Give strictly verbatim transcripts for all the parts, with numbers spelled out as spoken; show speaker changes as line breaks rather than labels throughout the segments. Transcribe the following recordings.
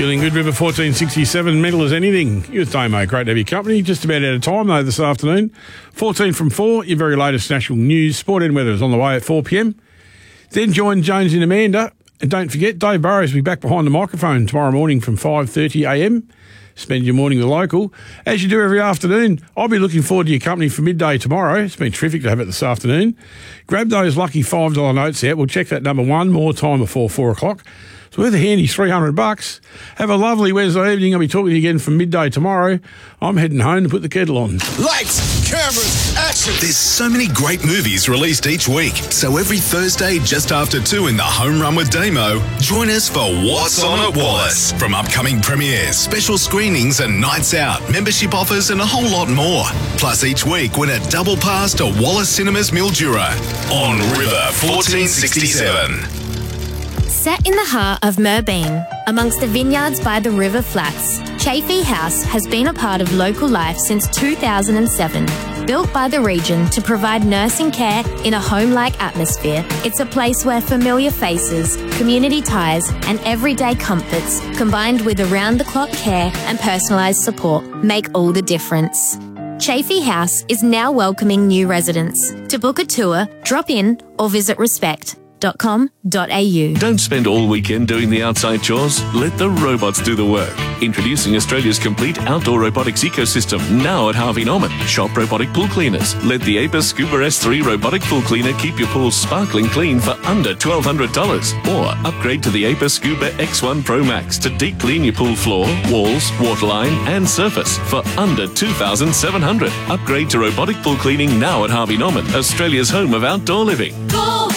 Feeling good, River fourteen sixty-seven, mental as anything. You with Damo, great to have your company. Just about out of time though this afternoon. fourteen from four, your very latest national news, sport and weather is on the way at four p.m. Then join Jones and Amanda. And don't forget, Dave Burrows will be back behind the microphone tomorrow morning from five thirty a.m. Spend your morning with local. As you do every afternoon, I'll be looking forward to your company for midday tomorrow. It's been terrific to have it this afternoon. Grab those lucky five dollar notes out. We'll check that number one more time before four o'clock. It's worth a handy three hundred bucks. Have a lovely Wednesday evening. I'll be talking to you again from midday tomorrow. I'm heading home to put the kettle on.
Lights, cameras, action. There's so many great movies released each week. So every Thursday just after two in the Home Run with Damo, join us for What's On at Wallace. From upcoming premieres, special screenings and nights out, membership offers and a whole lot more. Plus each week win a double pass to Wallace Cinemas Mildura on River fourteen sixty-seven.
Set in the heart of Merbeen, amongst the vineyards by the River Flats, Chafee House has been a part of local life since two thousand seven. Built by the region to provide nursing care in a home-like atmosphere, it's a place where familiar faces, community ties and everyday comforts, combined with around-the-clock care and personalised support, make all the difference. Chafee House is now welcoming new residents. To book a tour, drop in or visit respect dot com dot a u.
Don't spend all weekend doing the outside chores. Let the robots do the work. Introducing Australia's complete outdoor robotics ecosystem, now at Harvey Norman. Shop robotic pool cleaners. Let the Apis Scuba S three robotic pool cleaner keep your pool sparkling clean for under twelve hundred dollars. Or upgrade to the Apis Scuba X one Pro Max to deep clean your pool floor, walls, waterline and surface for under two thousand seven hundred dollars. Upgrade to robotic pool cleaning now at Harvey Norman, Australia's home of outdoor living.
Go!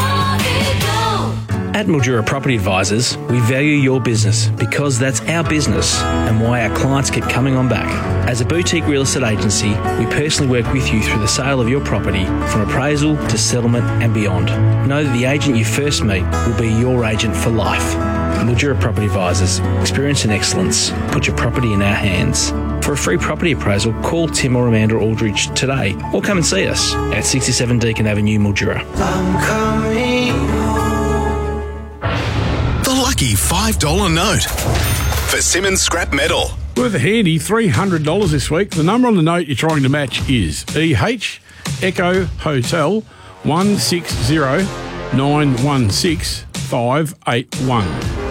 At Mildura Property Advisors, we value your business because that's our business and why our clients keep coming on back. As a boutique real estate agency, we personally work with you through the sale of your property, from appraisal to settlement and beyond. Know that the agent you first meet will be your agent for life. Mildura Property Advisors, experience and excellence. Put your property in our hands. For a free property appraisal, call Tim or Amanda Aldridge today or come and see us at sixty-seven Deakin Avenue, Mildura.
I'm coming home. The lucky five dollar note for Simmons Scrap Metal.
Worth a handy three hundred dollars this week. The number on the note you're trying to match is E H Echo Hotel one six zero nine one six five eight one.